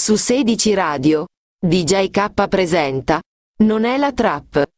Su 16 Radio, DJ K presenta Non è la trap.